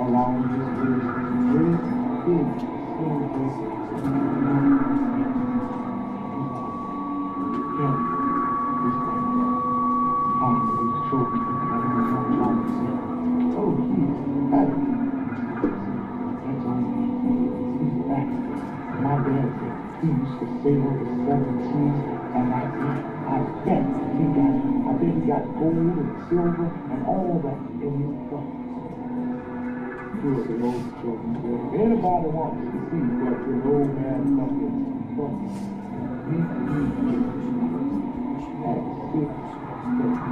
long this is. Really big. My dad said he used to sail the 17s, and I bet he got gold and silver and all that in his book. He was an old children. Anybody wants to see what an old man fucking at 6